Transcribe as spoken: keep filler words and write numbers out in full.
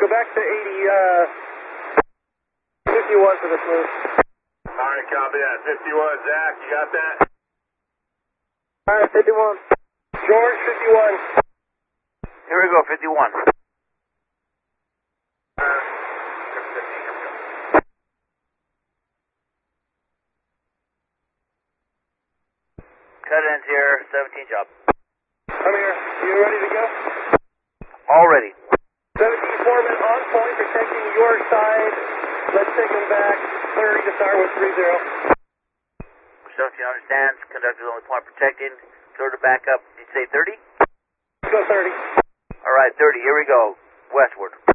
back to eighty, uh, fifty-one for this move. Alright, copy that. fifty-one, Zach, you got that? Alright, fifty-one. George, fifty-one. Here we go, fifty-one. Cut ends here, seventeen job. Come here. You ready to go? All ready. seventeen foreman on point, protecting your side. Let's take him back. thirty to start with three zero. seventeen understands. Conductor's only point protecting. Clear to back up. Did you say thirty? Let's go thirty. All right, thirty. Here we go. Westward.